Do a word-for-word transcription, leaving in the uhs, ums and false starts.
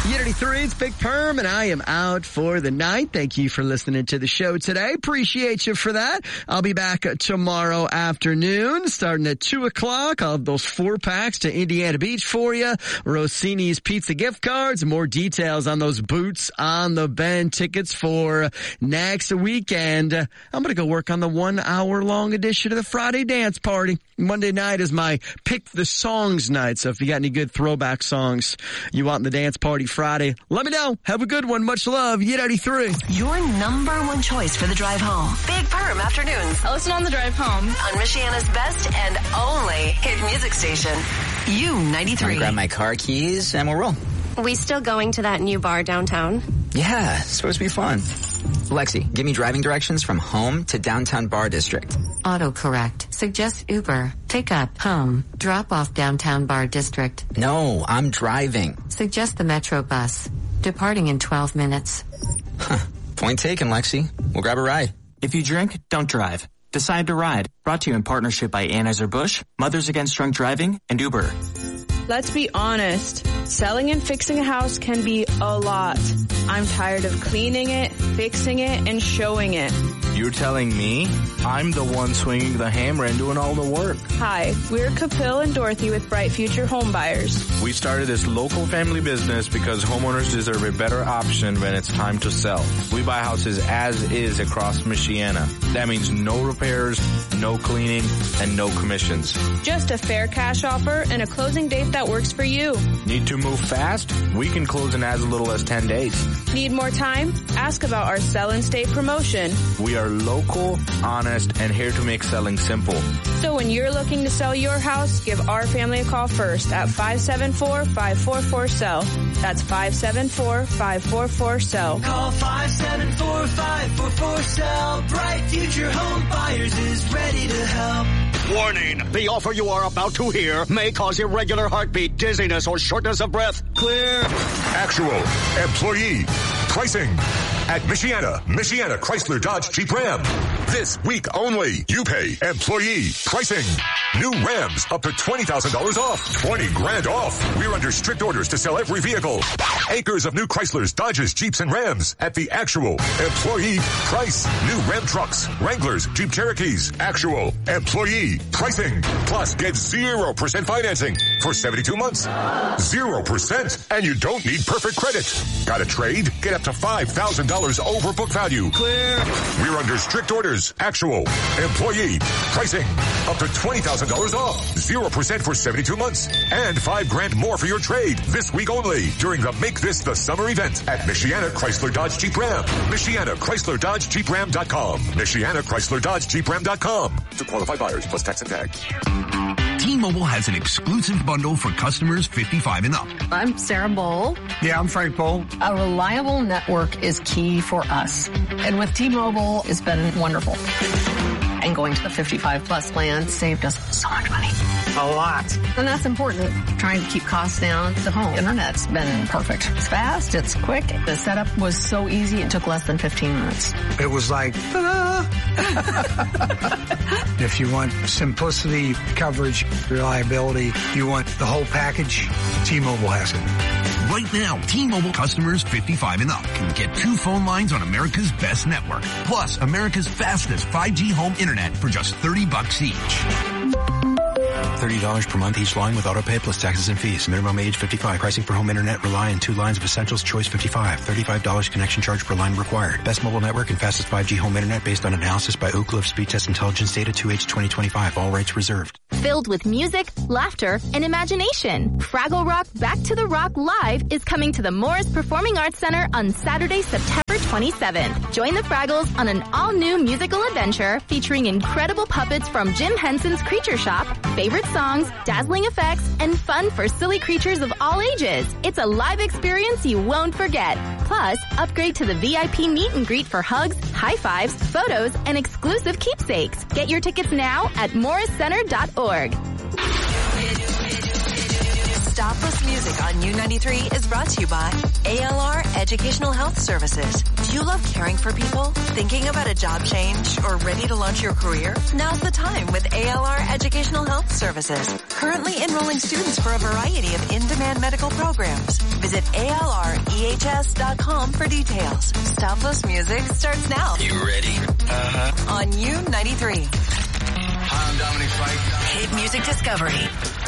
Unity three, it's Big Perm, and I am out for the night. Thank you for listening to the show today. Appreciate you for that. I'll be back tomorrow afternoon, starting at two o'clock. I'll have those four packs to Indiana Beach for you, Rossini's Pizza gift cards, more details on those Boots on the Bend tickets for next weekend. I'm going to go work on the one-hour-long edition of the Friday Dance Party. Monday night is my Pick the Songs night, so if you got any good throwback songs you want in the dance party Friday, let me know. Have a good one. Much love. Unity three. Your number one choice for the drive home. Big Perm Afternoons. I listen on the drive home. On Michiana's best and only hit music station. U ninety-three. Grab my car keys and we'll roll. Are we still going to that new bar downtown? Yeah, it's supposed to be fun. Lexi, give me driving directions from home to downtown Bar District. Autocorrect. Suggest Uber. Pick up. Home. Drop off downtown Bar District. No, I'm driving. Suggest the Metro bus. Departing in twelve minutes. Huh. Point taken, Lexi. We'll grab a ride. If you drink, don't drive. Decide to ride. Brought to you in partnership by Anheuser-Busch, Mothers Against Drunk Driving, and Uber. Let's be honest. Selling and fixing a house can be a lot. I'm tired of cleaning it, fixing it, and showing it. You're telling me? I'm the one swinging the hammer and doing all the work. Hi, we're Kapil and Dorothy with Bright Future Home Buyers. We started this local family business because homeowners deserve a better option when it's time to sell. We buy houses as is across Michiana. That means no repairs, no cleaning, and no commissions. Just a fair cash offer and a closing date that works for you. Need to move fast? We can close in as little as ten days. Need more time? Ask about our Sell and Stay promotion. We are local, honest, and here to make selling simple. So when you're looking to sell your house, give our family a call first at five seven four, five four four, S E L L. That's five seven four, five four four, S E L L. Call five seven four, five four four, S E L L. Bright Future Home Buyers is ready to help. Warning, the offer you are about to hear may cause irregular heartbeat, dizziness, or shortness of breath. Clear. Actual employee pricing at Michiana, Michiana Chrysler Dodge Jeep Ram. This week only, you pay employee pricing. New Rams up to twenty thousand dollars off. twenty grand off. We're under strict orders to sell every vehicle. Acres of new Chryslers, Dodges, Jeeps, and Rams at the actual employee price. New Ram trucks, Wranglers, Jeep Cherokees. Actual employee pricing. Plus, get zero percent financing for seventy-two months. zero percent. And you don't need perfect credit. Got a trade? Get up to five thousand dollars over book value. Clear. We're under strict orders. Actual employee pricing. Up to twenty thousand dollars off. zero percent for seventy-two months. And five grand more for your trade. This week only during the Make This the Summer event at Michiana Chrysler Dodge Jeep Ram. Michiana Chrysler Dodge Jeep Ram dot com. Michiana Chrysler Dodge Jeep Ram dot com. To qualified buyers plus tax and tag. T-Mobile has an exclusive bundle for customers fifty-five and up. I'm Sarah Bowl. Yeah, I'm Frank Bowl. A reliable network is key for us. And with T-Mobile, it's been wonderful. And going to the fifty-five plus plan saved us so much money. A lot. And that's important. Trying to keep costs down. The home internet's been perfect. It's fast. It's quick. The setup was so easy. It took less than fifteen minutes. It was like, ta-da! If you want simplicity, coverage, reliability, you want the whole package, T-Mobile has it. Right now, T-Mobile customers fifty-five and up can get two phone lines on America's best network, plus America's fastest five G home internet for just thirty bucks each. thirty dollars per month each line with autopay plus taxes and fees. Minimum age fifty-five. Pricing for home internet rely on two lines of Essentials Choice fifty-five. thirty-five dollars connection charge per line required. Best mobile network and fastest five G home internet based on analysis by Ookla of Speed Test Intelligence data two H twenty twenty-five. All rights reserved. Filled with music, laughter, and imagination, Fraggle Rock Back to the Rock Live is coming to the Morris Performing Arts Center on Saturday, September twenty-seventh. Join the Fraggles on an all-new musical adventure featuring incredible puppets from Jim Henson's Creature Shop, favorite songs, dazzling effects, and fun for silly creatures of all ages. It's a live experience you won't forget. Plus, upgrade to the V I P meet and greet for hugs, high fives, photos, and exclusive keepsakes. Get your tickets now at morris center dot org. Stopless Music on U ninety-three is brought to you by A L R Educational Health Services. Do you love caring for people? Thinking about a job change or ready to launch your career? Now's the time with A L R Educational Health Services. Currently enrolling students for a variety of in-demand medical programs. Visit A L R E H S dot com for details. Stopless Music starts now. You ready? Uh-huh. On U ninety-three. Hi, I'm Dominic Fike. Hit Music Discovery.